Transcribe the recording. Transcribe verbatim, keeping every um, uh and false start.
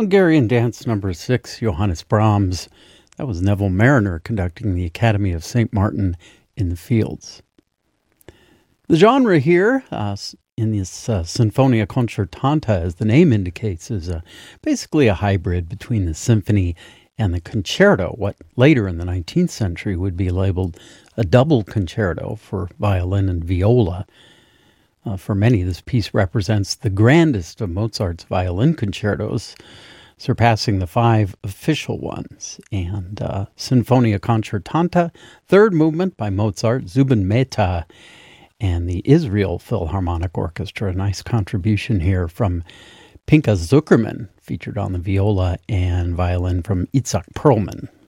Hungarian Dance Number six, Johannes Brahms. That was Neville Mariner conducting the Academy of Saint Martin in the Fields. The genre here, uh, in this uh, Sinfonia Concertanta, as the name indicates, is uh, basically a hybrid between the symphony and the concerto, what later in the nineteenth century would be labeled a double concerto for violin and viola. Uh, for many, this piece represents the grandest of Mozart's violin concertos, surpassing the five official ones. And uh, Sinfonia Concertanta, third movement by Mozart, Zubin Mehta, and the Israel Philharmonic Orchestra. A nice contribution here from Pinchas Zuckerman, featured on the viola, and violin from Itzhak Perlman.